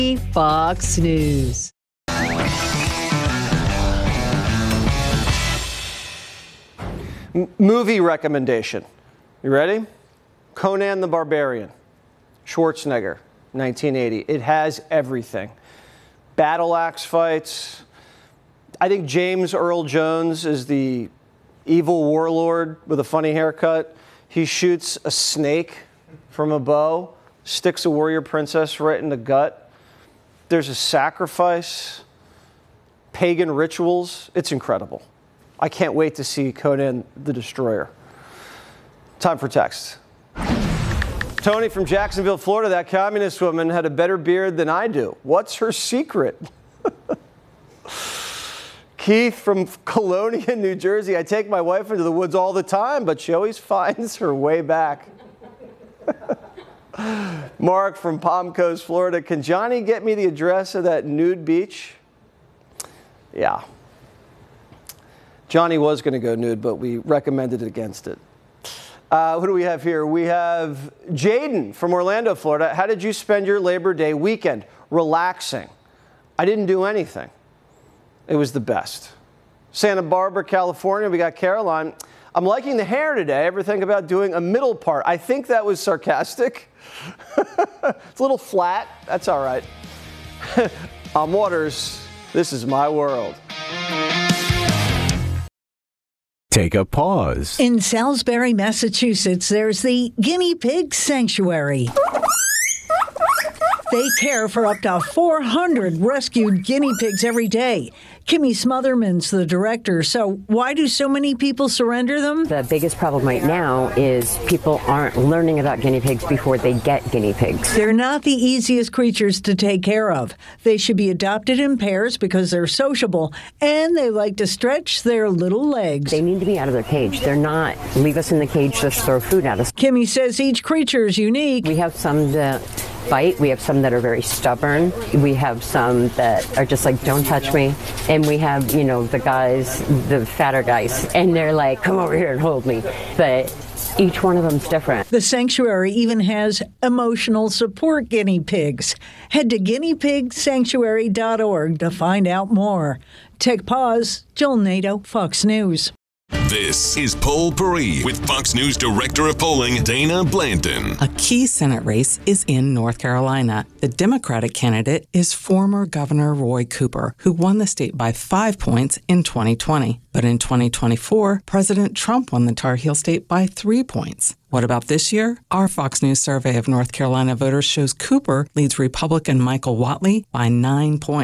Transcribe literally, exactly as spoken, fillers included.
Fox News. M- movie recommendation. You ready? Conan the Barbarian. Schwarzenegger, nineteen eighty. It has everything. Battle axe fights. I think James Earl Jones is the evil warlord with a funny haircut. He shoots a snake from a bow, sticks a warrior princess right in the gut. There's a sacrifice, pagan rituals. It's incredible. I can't wait to see Conan the Destroyer. Time for text. Tony from Jacksonville, Florida, that communist woman had a better beard than I do. What's her secret? Keith from Colonia, New Jersey. I take my wife into the woods all the time, but she always finds her way back. Mark from Palm Coast, Florida. Can Johnny get me the address of that nude beach? Yeah. Johnny was going to go nude, but we recommended against it. Uh, who do we have here? We have Jaden from Orlando, Florida. How did you spend your Labor Day weekend? Relaxing. I didn't do anything. It was the best. Santa Barbara, California, we got Caroline. I'm liking the hair today. Ever think about doing a middle part? I think that was sarcastic. It's a little flat. That's all right. I'm Waters. This is my world. Take a pause. In Salisbury, Massachusetts, there's the Guinea Pig Sanctuary. They care for up to four hundred rescued guinea pigs every day. Kimmy Smotherman's the director. So why do so many people surrender them? The biggest problem right now is people aren't learning about guinea pigs before they get guinea pigs. They're not the easiest creatures to take care of. They should be adopted in pairs because they're sociable and they like to stretch their little legs. They need to be out of their cage. They're not leave us in the cage, just throw food at us. Kimmy says each creature is unique. We have some that bite. We have some that are very stubborn. We have some that are just like, don't touch me. And we have, you know, the guys, the fatter guys, and they're like, come over here and hold me. But each one of them's different. The sanctuary even has emotional support guinea pigs. Head to guinea pig sanctuary dot org to find out more. Take pause. Joel Nato, Fox News. This is Poll Parade with Fox News Director of Polling, Dana Blanton. A key Senate race is in North Carolina. The Democratic candidate is former Governor Roy Cooper, who won the state by five points in twenty twenty. But in twenty twenty-four, President Trump won the Tar Heel state by three points. What about this year? Our Fox News survey of North Carolina voters shows Cooper leads Republican Michael Whatley by nine points.